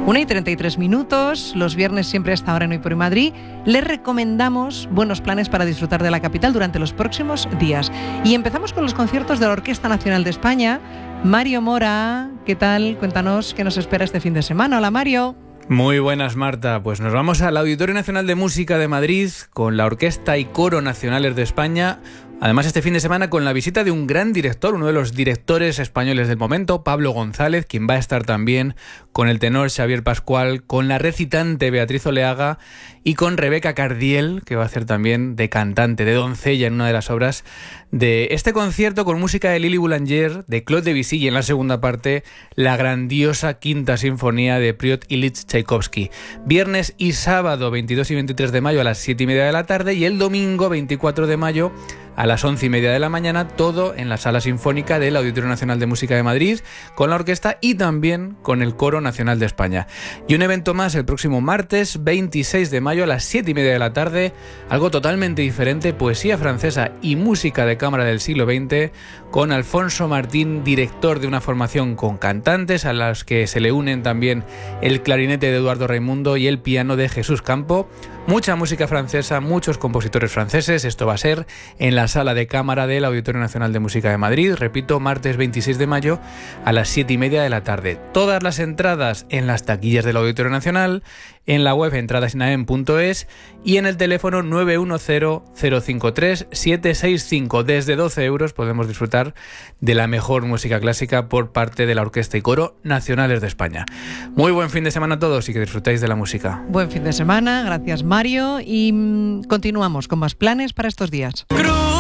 1:33, los viernes siempre a esta hora en Hoy por Hoy Madrid. Les recomendamos buenos planes para disfrutar de la capital durante los próximos días. Y empezamos con los conciertos de la Orquesta Nacional de España. Mario Mora, ¿qué tal? Cuéntanos qué nos espera este fin de semana. Hola, Mario. Muy buenas, Marta. Pues nos vamos al Auditorio Nacional de Música de Madrid con la Orquesta y Coro Nacionales de España. Además, este fin de semana con la visita de un gran director, uno de los directores españoles del momento, Pablo González, quien va a estar también con el tenor Xavier Pascual, con la recitante Beatriz Oleaga y con Rebeca Cardiel, que va a hacer también de cantante, de doncella en una de las obras de este concierto, con música de Lili Boulanger, de Claude Debussy y en la segunda parte la grandiosa Quinta Sinfonía de Piotr Ilich Tchaikovsky. Viernes y sábado 22 y 23 de mayo a las 7:30 de la tarde y el domingo 24 de mayo a las 11:30 de la mañana, todo en la Sala Sinfónica del Auditorio Nacional de Música de Madrid, con la orquesta y también con el Coro Nacional de España. Y un evento más el próximo martes 26 de mayo a las 7:30 de la tarde, algo totalmente diferente, poesía francesa y música de cámara del siglo XX, con Alfonso Martín, director de una formación con cantantes, a las que se le unen también el clarinete de Eduardo Raimundo y el piano de Jesús Campo. Mucha música francesa, muchos compositores franceses. Esto va a ser en la Sala de Cámara del Auditorio Nacional de Música de Madrid. Repito, martes 26 de mayo a las 7:30 de la tarde. Todas las entradas en las taquillas del Auditorio Nacional, en la web entradasinaem.es y en el teléfono 910-053-765. Desde 12 euros podemos disfrutar de la mejor música clásica por parte de la Orquesta y Coro Nacionales de España. Muy buen fin de semana a todos y que disfrutéis de la música. Buen fin de semana, gracias, Mario. Y continuamos con más planes para estos días.